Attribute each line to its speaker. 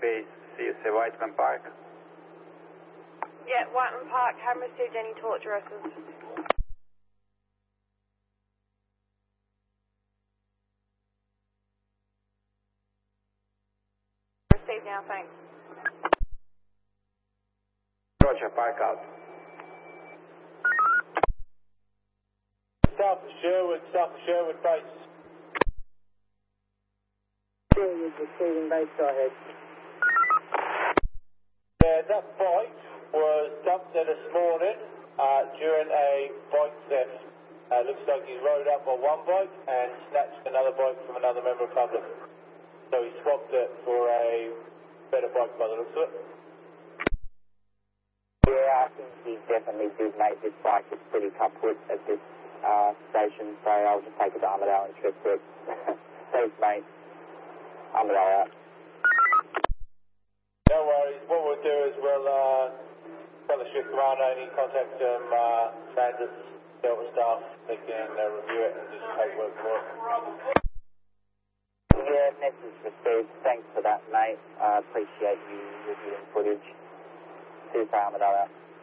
Speaker 1: base, CSA Whiteman Park.
Speaker 2: Yeah, Whiteman Park, haven't received any torch arrests. Received now, thanks.
Speaker 1: Roger, park out.
Speaker 3: South of Sherwood base.
Speaker 4: Sherwood receiving base, go ahead.
Speaker 3: Yeah, that bike was dumped there this morning during a bike theft. Looks like he rode up on one bike and snatched another bike from another member of the public. So he swapped it for a better bike by the looks of it.
Speaker 4: Yeah, I think he definitely did make this bike. It's pretty kaput at this station, so I'll just take it to Armidale and trip it. Thanks, mate. Armidale out.
Speaker 3: No worries. What we'll do is we'll tell the shift commander and he contact some transit Delta staff. They can review it and just take work for it.
Speaker 4: Yeah, message received. Thanks for that, mate. I appreciate you reviewing footage. See you, Armidale out.